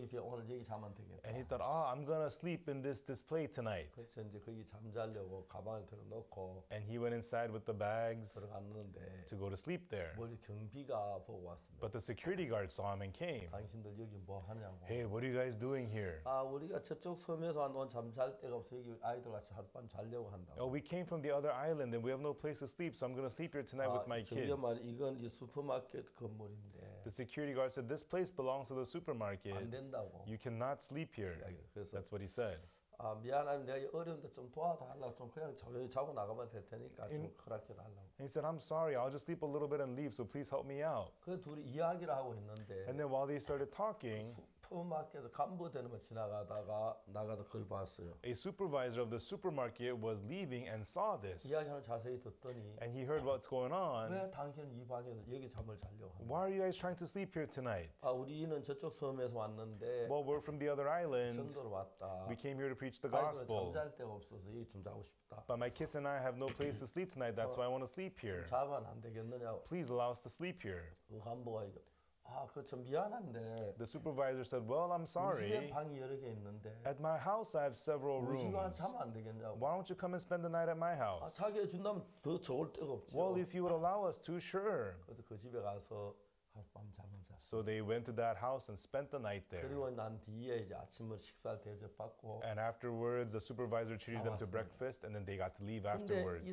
sleep here. 오늘 여기 자면 되겠다. And he thought, oh, I'm going to sleep in this display tonight. 그래서 이제 거기 잠자려고 가방을 들어놓고 And he went inside with the bags 들어갔는데 to go to sleep there. 머리 경비가 보고 왔습니다. But the security guard saw him and came. 당신들 여기 뭐 하냐고. Hey, what are you guys doing here? 아, 우리가 저쪽 섬에서 온 잠잘 데가 없어 여기 아이들 같이 하룻밤 자려고 한다고. Oh, we came from the other island and we have no place to sleep, so I'm going to sleep here tonight with my kids. 저기가 말 이건 이 슈퍼마켓 건물인데 The security guard said, this place belongs to the 안 supermarket. 된다고. You cannot sleep here. 그래서 That's what he said. 아, 미안하면 내가 어려운데 좀 도와달라고 좀 그냥 조용히 자고 나가면 될 테니까 좀 허락해 달라고. And he said, I'm sorry, I'll just sleep a little bit and leave, so please help me out. 그 둘이 이야기를 하고 있는데 And then while they started talking, 슈퍼마켓에서 간부대는 지나가다가 나가다 그걸 봤어요. a supervisor of the supermarket was leaving and saw this. 이야기를 자세히 듣더니 And he heard what's going on. 왜 당신은 이 방에서 여기 잠을 자려고 하냐? Why are you guys trying to sleep here tonight? 아, 우리는 저쪽 섬에서 왔는데 Well, we're from the other island. 전도로 왔다. We came here to preach the 아이들은 gospel. 잠잘 데가 없어서 여기 좀 자고 싶다. But my kids and I have no place to sleep tonight. That's why I want to sleep here. 자면 안 되겠느냐고. Please allow us to sleep here. 그 간부가 이거 아, 그 좀 미안한데 The supervisor said, well, I'm 우리 집에 sorry. 방이 여러 개 있는데 At my house, I have several 우리 집에 rooms. 자면 안 되겠냐고. Why don't you come and spend the night at my 아, house? 자기 해준다면 더 좋을 데가 없죠. Well, if you would allow us to, sure. 그래서 그 집에 가서 하룻밤 잠을 잤어. So they went to that house and spent the night there. 그리고 난 뒤에 이제 아침을 식사를 대접받고 And afterwards, the supervisor treated them to 나왔습니다. breakfast, and then they got to leave 근데 이 afterwards.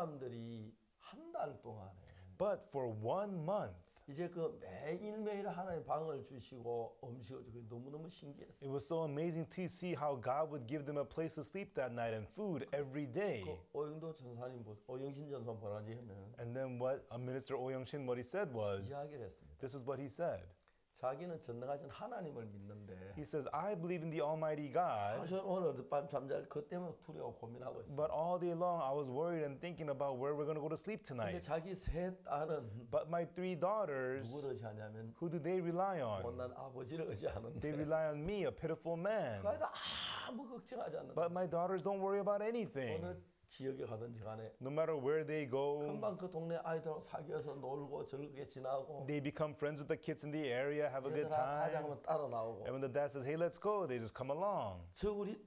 사람들이 한 달 동안에 But for 1 month, 이제 그 매일매일 하나님 방을 주시고 음식을 주고 너무너무 신기했어요. it was so amazing to see how God would give them a place to sleep that night and food every day. 그 오영도 전사님, 오영신 전사 보라지 하면 And then what Minister Oh Young-shin, what he said was, 이야기를 했습니다. this is what he said. 자기는 전능하신 하나님을 믿는데 He says, I believe in the Almighty God, 저는 오늘 밤 잠잘 그 때문에 두려워 고민하고 있어요. but all day long I was worried and thinking about where we're going to go to sleep 근데 tonight. 자기 세 딸은 But my 3 daughters, 누구를 의지하냐면 who do they rely on? 못난 아버지를 의지하는데 They rely on me, a pitiful man. 그래도 아무 걱정하지 않는다. But my daughters don't worry about anything. 어느 지역에 가든지 간에 No matter where they go, 금방 그 동네 아이들하고 사귀어서 놀고 즐겁게 지나고 they become friends with the kids in the area, have a good 얘들아 가자 time. 하면 따라 나오고 And when the dad says, hey, let's go, they just come along. 저 우리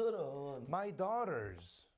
딸들은 My daughters,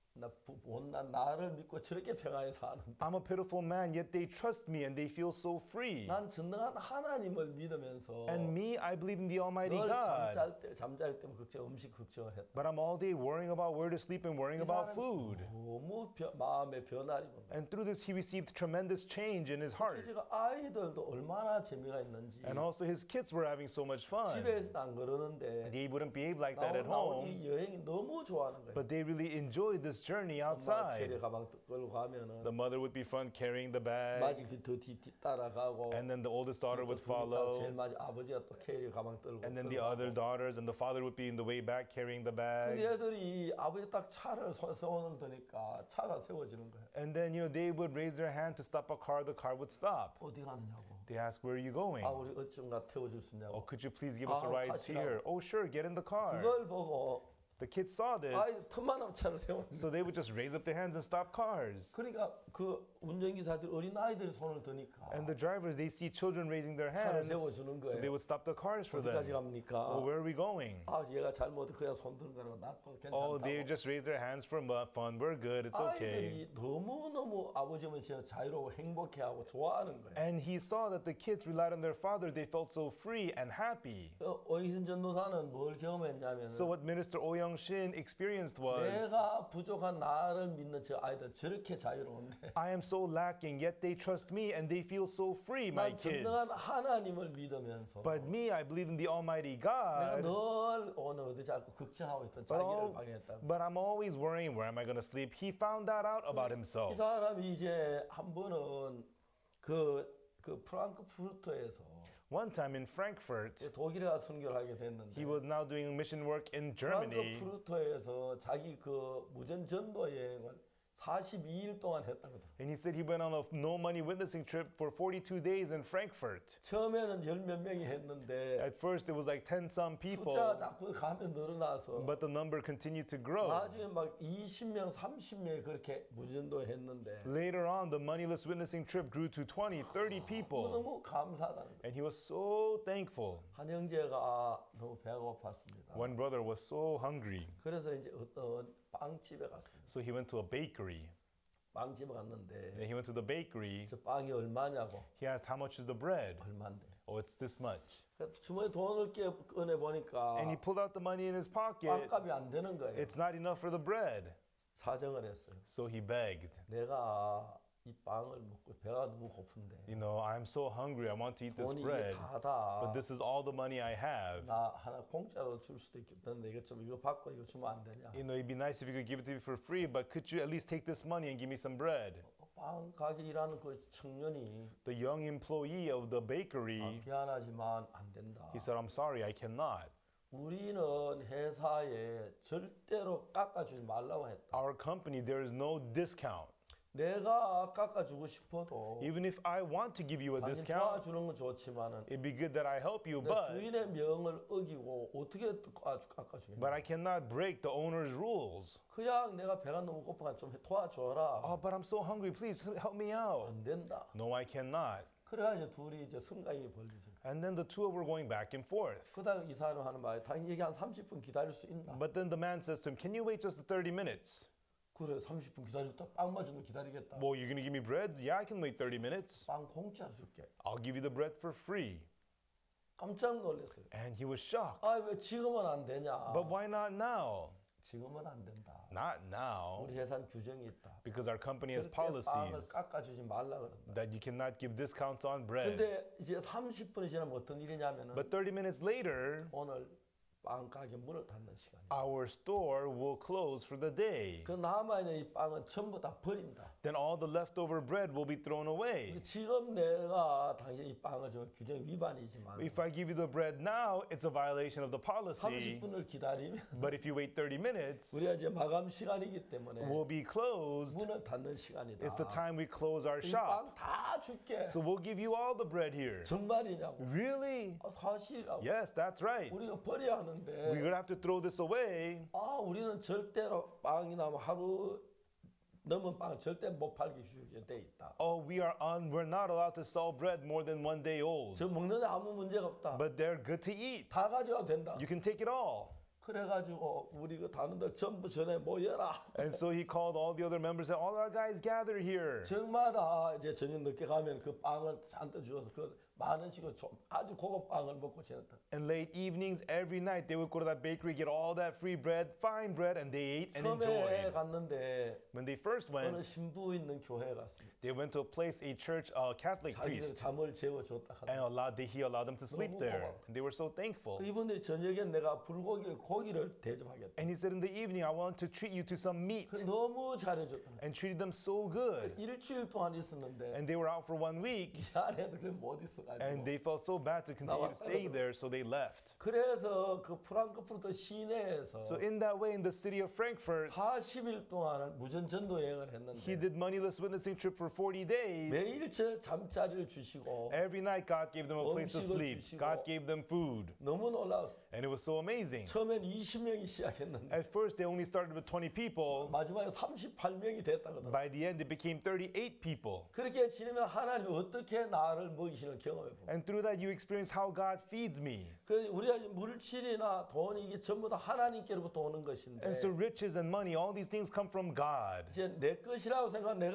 못난 나를 믿고 저렇게 평안히 사는데 I'm a pitiful man, yet they trust me and they feel so free. 난 전능한 하나님을 믿으면서 And me, I believe in the Almighty 늘 God. 잠잘 때 음식 걱정을 했다. But I'm all day worrying about where to sleep and worrying 이 about 사람이 food. 너무 마음의 변화를 입은 거야. And through this, he received tremendous change in his heart. 제가 아이들도 얼마나 재미가 있는지 And also, his kids were having so much fun. 집에서는 안 그러는데 They wouldn't behave like that at 나온 home, 이 여행이 너무 좋아하는 거예요. but they really enjoyed this journey 엄마가 outside. 캐리 가방 끌고 가면은 The mother would be front carrying the bag, 마지 그더뒤 따라가고 and then the oldest daughter would 제일 follow, 마지 아버지가 또 캐리 가방 들고 and then the 끌고 other 가고. daughters and the father would be in the way back carrying the 근데 bag. 애들이 아버지 딱 차를 세워놓을 테니까 차가 세워지는 거예요. And then, they would raise their hand to stop a car, the car would stop. 어디 가느냐고. They ask, where are you going? 아 우리 어쩐가 태워줄 수 Oh, 있냐고. could you please give us a ride to 타시라고. here? Oh, sure, get in the car. 그걸 보고 The kids saw 아이 this, 틈만하면 차를 세우는 so they would just raise up their hands and stop cars. 그러니까 그 운전기사들 어린 아이들이 손을 드니까 And the drivers, they see children raising their 차를 hands, 세워주는 so they 거예요. would stop the cars for 어디까지 them. 갑니까? Oh, where are we going? 아 얘가 잘못 그냥 손 드는 거라고 나도 Oh, they 괜찮다고. just raise their hands for fun. We're good. It's okay. 아이들이 너무너무 아버지 어머니 자유로워 행복해하고 좋아하는 거예요. And he saw that the kids relied on their father. They felt so free and happy. 오이신 전도사는 뭘 경험했냐면 So what Minister Oh Young-shin experienced was, 내가 부족한 나를 믿는 저 아이들 저렇게 자유로운데 I am so lacking, yet they trust me and they feel so free, my 난 kids. 전능한 하나님을 믿으면서 But me, I believe in the Almighty 내가 God. 늘 오늘 어디 자꾸 걱정하고 있던 자기를 방해했다. But I'm always worrying, where am I going to sleep? He found that out about 이 himself. 사람이 이제 한 번은 그 프랑크푸르트에서 One time in Frankfurt, 독일에 가서 선교를 하게 됐는데 he was now doing mission work in Germany. 프랑크푸르트에서 자기 그 무전 전도 여행을 42일 동안 했다거든. And he said he went on a no money witnessing trip for 42 days in Frankfurt. 처음에는 열 몇 명이 했는데 At first, it was like 10-some people, 숫자가 자꾸 가면 늘어나서 but the number continued to grow. 나중에 막 20명, 30명이 그렇게 무전도 했는데 Later on, the moneyless witnessing trip grew to 20, 30 people. 너무 감사하다는 거예요. And he was so thankful. 한 형제가 너무 배가 고팠습니다. One brother was so hungry, 그래서 이제 어떤 빵집에 갔습니다. so he went to a bakery. 빵집에 갔는데 And he went to the bakery. 저 빵이 얼마냐고. He asked, how much is the bread? 얼마인데. Oh, it's this much. 그래서 주머니 돈을 꺼내 보니까 And he pulled out the money in his pocket. 빵값이 안 되는 거예요. It's not enough for the bread. 사정을 했어요. So he begged. 내가 이 빵을 먹고 배가 너무 고픈데 You know, I'm so hungry. I want to eat this 돈이 이게 bread. 다다. But this is all the money I have. 나 하나 공짜로 줄 수도 있겠는데 이거 받고 이거 주면 안 되냐? You know, it'd be nice if you could give it to me for free, but could you at least take this money and give me some bread? 빵 가게 일하는 그 청년이 The young employee of the bakery, 미안하지만 안 된다. he said, I'm sorry, I cannot. 우리는 회사에 절대로 깎아주지 말라고 했다. Our company, there is no discount. 내가 깎아주고 싶어도 Even if I want to give you a 당연히 discount, 도와주는 건 좋지만은 it'd be good that I help you, 내 but 주인의 명을 어기고 어떻게 깎아주겠냐? but I cannot break the owner's rules. 그냥 내가 배가 너무 고프니까 좀 도와줘라. Oh, but I'm so hungry. Please help me out. 안 된다. No, I cannot. 그래가지고 둘이 이제 승강이 벌리지. And then the two of them were going back and forth. 그다음 이 사람 하는 말이 당연히 얘기 한 30분 기다릴 수 있나? But then the man says to him, can you wait just 30 minutes? 그래 30분 기다렸다. 빵 맞으면 기다리겠다. Well, you're going to give me bread? Yeah, I can wait 30 minutes. 빵 공짜 줄게. I'll give you the bread for free. 깜짝 놀랐어요. And he was shocked. 아 왜 지금은 안 되냐? But why not now? 지금은 안 된다. Not now. 우리 회사는 규정이 있다. Because our company has 절대 빵을 policies 깎아주지 말라 그런다. that you cannot give discounts on bread. 근데 이제 30분이 지나면 어떤 일이냐면은 But 30 minutes later, 오늘 빵 가게 문을 닫는 시간이야. our store will close for the day. 그 남아있는 이 빵은 전부 다 버린다. Then all the leftover bread will be thrown away. 지금 내가 당신 이 빵을 저 규정 위반이지만 If I give you the bread now, it's a violation of the policy. 30분을 기다리면 But if you wait 30 minutes, 우리가 이제 마감 시간이기 때문에 we'll be closed. 문을 닫는 시간이다. It's the time we close our 이 shop. 빵 다 줄게. So we'll give you all the bread here. 정말이냐고. Really? 사실이라고. Yes, that's right. 우리가 버려야 하는데 We're going to have to throw this away. 아 우리는 절대로 빵이나 뭐 하루 넘은 빵 절대 못 팔기 돼 있다. Oh, we're not allowed to sell bread more than 1 day old. 저 먹는데 아무 문제가 없다. But they're good to eat. 다 가져가도 된다. You can take it all. 그래가지고 우리 그 단원들 전부 전에 모여라. And so he called all the other members and all our guys gather here. 정마다 이제 저녁 늦게 가면 그 빵을 잔뜩 주어서 그 많은 식으로 좀 아주 고급 빵을 먹고 지냈다. And late evenings, every night, they would go to that bakery, get all that free bread, fine bread, and they ate and 처음에 enjoyed. 갔는데 When they first 어느 went, 신부 있는 교회에 갔습니다. they went to a place, a church, a Catholic 자기들 priest, 잠을 재워줬다 and 하더라고요. he allowed them to sleep there. And they were so thankful. 이분들이 저녁에 내가 고기를 대접하겠다. And he said, in the evening, I want to treat you to some meat. 그 너무 잘해줬다. And treated them so good. 일주일 동안 있었는데 And they were out for 1 week. 이 안에도 그래 못 있어가지고. And they felt so bad to continue to stay there, so they left. 그래서 그 프랑크푸르트 시내에서 So in that way, in the city of Frankfurt, 40일 동안 무전 전도 여행을 he 했는데 did moneyless witnessing trip for 40 days. 매일 저 잠자리를 주시고 Every night, God gave them a place to 음식을 sleep. 주시고. God gave them food. 너무 놀라웠어. And it was so amazing. 처음엔 20명이 시작했는데 At first, they only started with 20 people. 마지막에 38명이 됐다거든. By the end, it became 38 people. 그렇게 지내면 하나님 어떻게 나를 먹이시는 경험해 보고. And through that, you experience how God feeds me. 그 우리가 물질이나 돈이 이게 전부 다 하나님께로부터 오는 것인데 And so riches and money, all these things come from God. 이제 내 것이라고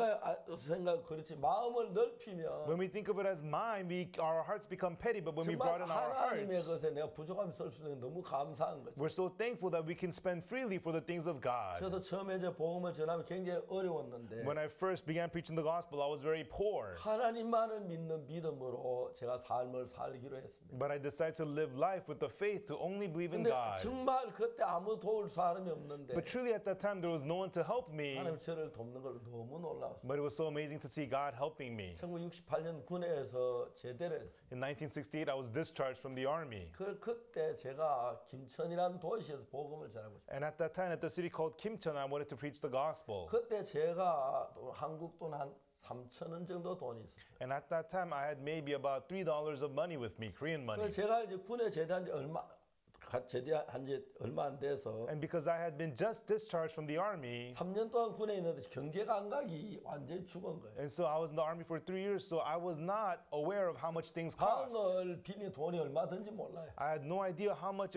생각 그렇지 마음을 넓히면 When we think of it as mine, our hearts become petty. But when we 정말 broaden our 하나님의 hearts, 것에 내가 부족함이 쓸 수 있는 게 너무 감사한 거죠. we're so thankful that we can spend freely for the things of God. 저도 처음에 이제 복음을 전하면 굉장히 어려웠는데 When I first began preaching the gospel, I was very poor. 하나님만을 믿는 믿음으로 제가 삶을 살기로 했습니다. But I decided to live life with the faith to only believe in 근데 God. 정말 그때 아무 도울 사람이 없는데 But truly at that time, there was no one to help me. 하나님 저를 돕는 걸 너무 놀라웠어요. But it was so amazing to see God helping me. 1968년 군에서 제대를 했어요. In 1968, I was discharged from the army. 그때 제가 김천이라는 도시에서 복음을 전하고 싶어요. And at that time, at the city called Kimcheon, I wanted to preach the gospel. 그때 제가 또 한국 돈 한 3,000원 정도 돈이 있었어요. And at that time, I had maybe about $3 of money with me, Korean money. 그래서 제가 이제 군에 제대한 지 얼마 안 돼서 And because I had been just discharged from the army, 3년 동안 군에 있는데 경제 감각이 완전히 죽은 거예요. and so I was in the army for 3 years, so I was not aware of how much things cost. 방을 비니 돈이 얼마든지 몰라요. I had no idea how much